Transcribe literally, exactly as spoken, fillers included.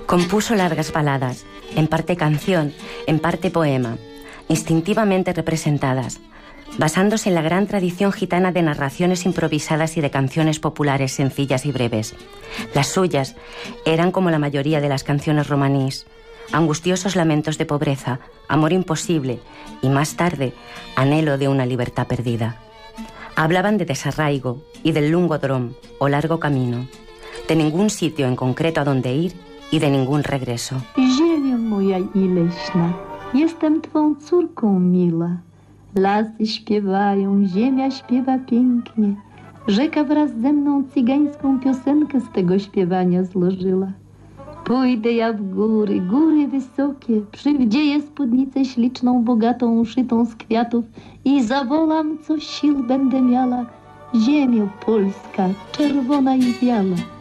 Compuso largas baladas, en parte canción, en parte poema, instintivamente representadas, basándose en la gran tradición gitana de narraciones improvisadas y de canciones populares sencillas y breves. Las suyas eran como la mayoría de las canciones romanís, angustiosos lamentos de pobreza, amor imposible y, más tarde, anhelo de una libertad perdida. Hablaban de desarraigo y del lungo drom, o largo camino, de ningún sitio en concreto a donde ir y de ningún regreso. Ziemio moja i leśna, jestem twą córką mila. Lasy śpiewają, ziemia śpiewa pięknie. Rzeka wraz ze mną cygańską piosenkę z tego śpiewania złożyła. Pójdę ja w góry, góry wysokie, przywdzieję spódnicę śliczną, bogatą, uszytą z kwiatów i zawołam, co sił będę miała. Ziemio Polska, czerwona i biała.